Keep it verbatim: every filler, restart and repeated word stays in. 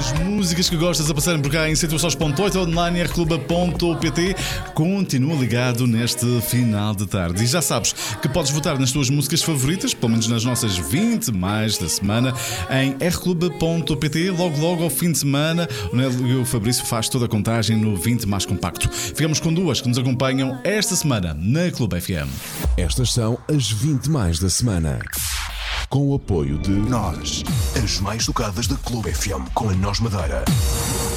As músicas que gostas a passarem por cá em situações ponto oito online r clube ponto pt. Continua ligado neste final de tarde. E já sabes que podes votar nas tuas músicas favoritas, pelo menos nas nossas vinte mais da semana, em r clube ponto pt. Logo, logo ao fim de semana, o Nélio e o Fabrício faz toda a contagem no vinte mais compacto. Ficamos com duas que nos acompanham esta semana na Clube F M. Estas são as vinte mais da semana. Com o apoio de Nós, as mais tocadas da Clube F M com a Nós Madeira.